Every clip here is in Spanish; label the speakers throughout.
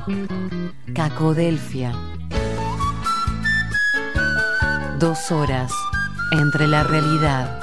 Speaker 1: Cacodelfia. 2 horas entre la realidad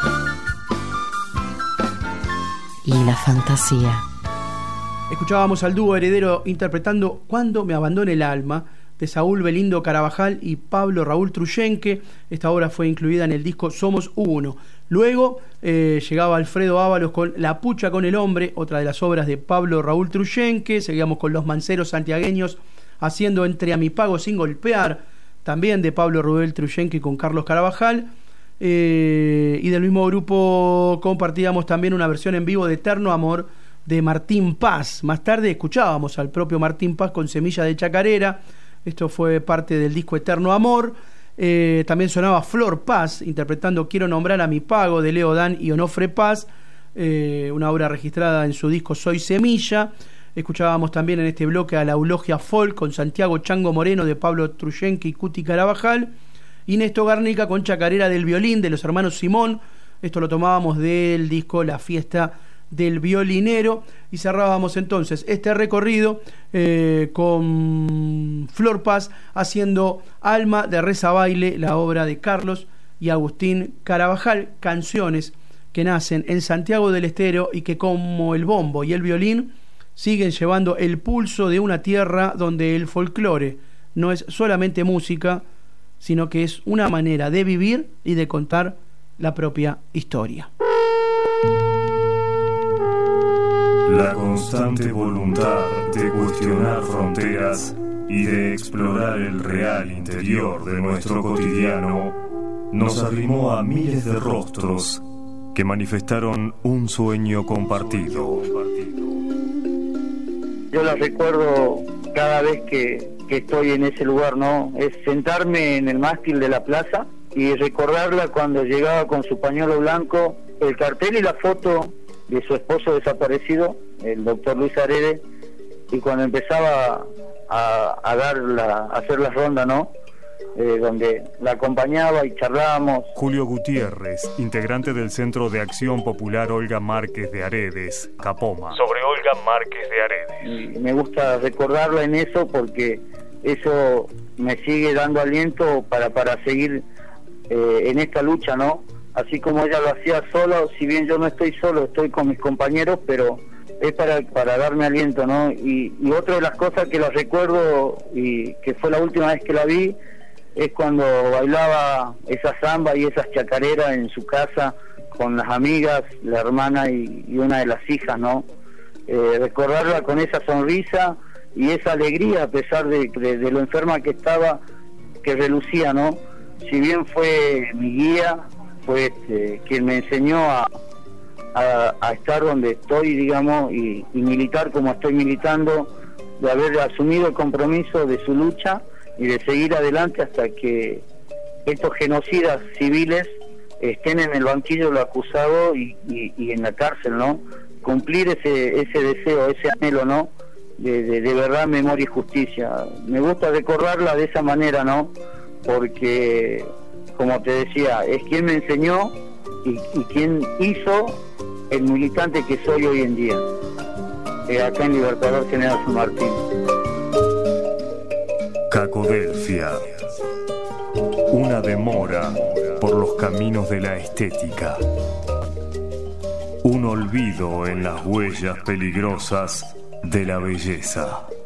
Speaker 1: y la fantasía.
Speaker 2: Escuchábamos al dúo Heredero interpretando Cuando me abandone el alma, de Saúl Belindo Carabajal y Pablo Raúl Truyenque. Esta obra fue incluida en el disco Somos Uno. Luego llegaba Alfredo Ábalos con La pucha con el hombre, otra de las obras de Pablo Raúl Truyenque. Seguíamos con Los manceros santiagueños haciendo Entre a mi pago sin golpear, también de Pablo Raúl Truyenque con Carlos Carabajal. Y del mismo grupo compartíamos también una versión en vivo de Eterno Amor de Martín Paz. Más tarde escuchábamos al propio Martín Paz con Semilla de Chacarera. Esto fue parte del disco Eterno Amor. También sonaba Flor Paz interpretando Quiero nombrar a mi pago de Leo Dan y Onofre Paz, una obra registrada en su disco Soy Semilla. Escuchábamos también en este bloque a la Eulogia Folk con Santiago Chango Moreno de Pablo Truyenque y Cuti Carabajal, y Néstor Garnica con Chacarera del violín de los hermanos Simón. Esto lo tomábamos del disco La Fiesta del Violinero, y cerrábamos entonces este recorrido con Flor Paz haciendo Alma de Reza Baile, la obra de Carlos y Agustín Carabajal, canciones que nacen en Santiago del Estero y que, como el bombo y el violín, siguen llevando el pulso de una tierra donde el folclore no es solamente música, sino que es una manera de vivir y de contar la propia historia.
Speaker 3: La constante voluntad de cuestionar fronteras y de explorar el real interior de nuestro cotidiano nos arrimó a miles de rostros que manifestaron un sueño compartido.
Speaker 4: Yo la recuerdo cada vez que estoy en ese lugar, ¿no? Es sentarme en el mástil de la plaza y recordarla cuando llegaba con su pañuelo blanco, el cartel y la foto de su esposo desaparecido, el doctor Luis Arede, y cuando empezaba a hacer la ronda, ¿no? Donde la acompañaba y charlábamos.
Speaker 3: Julio Gutiérrez, integrante del Centro de Acción Popular Olga Márquez de Aredes, Capoma. Sobre Olga Márquez de Aredes.
Speaker 4: Y me gusta recordarla en eso porque eso me sigue dando aliento para seguir en esta lucha, ¿no? Así como ella lo hacía sola, si bien yo no estoy solo, estoy con mis compañeros, pero es para darme aliento, ¿no? Y otra de las cosas que la recuerdo y que fue la última vez que la vi es cuando bailaba esa samba y esas chacareras en su casa con las amigas, la hermana y una de las hijas, ¿no? Recordarla con esa sonrisa y esa alegría a pesar de lo enferma que estaba, que relucía, ¿no? Si bien fue mi guía, fue quien me enseñó a estar donde estoy, digamos, y militar como estoy militando, de haber asumido el compromiso de su lucha y de seguir adelante hasta que estos genocidas civiles estén en el banquillo de los acusados y en la cárcel, ¿no? Cumplir ese deseo, ese anhelo, ¿no? De verdad, memoria y justicia. Me gusta recordarla de esa manera, ¿no? Porque, como te decía, es quien me enseñó y quien hizo el militante que soy hoy en día, acá en Libertador General San Martín.
Speaker 3: Cacodelfia, una demora por los caminos de la estética, un olvido en las huellas peligrosas de la belleza.